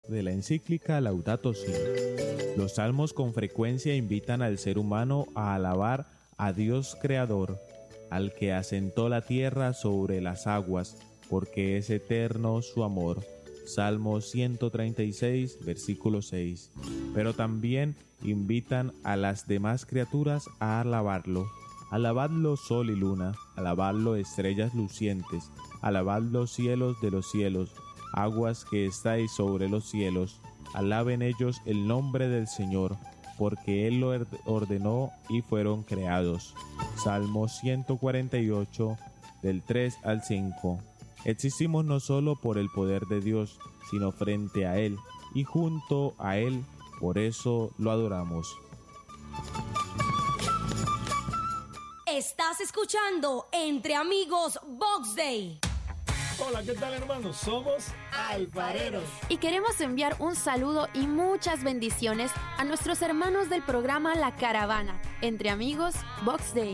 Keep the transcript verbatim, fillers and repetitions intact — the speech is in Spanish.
de la encíclica Laudato Si. Los salmos con frecuencia invitan al ser humano a alabar a Dios Creador, al que asentó la tierra sobre las aguas, porque es eterno su amor. Salmo ciento treinta y seis, versículo seis. Pero también invitan a las demás criaturas a alabarlo. Alabadlo sol y luna, alabadlo estrellas lucientes, alabad los cielos de los cielos, aguas que estáis sobre los cielos. Alaben ellos el nombre del Señor, porque Él lo ordenó y fueron creados. Salmo ciento cuarenta y ocho, del tres al cinco. Existimos no solo por el poder de Dios, sino frente a Él y junto a Él, por eso lo adoramos. Estás escuchando Entre Amigos Box Day. Hola, ¿qué tal, hermanos? Somos Alfareros. Y queremos enviar un saludo y muchas bendiciones a nuestros hermanos del programa La Caravana, Entre Amigos Box Day.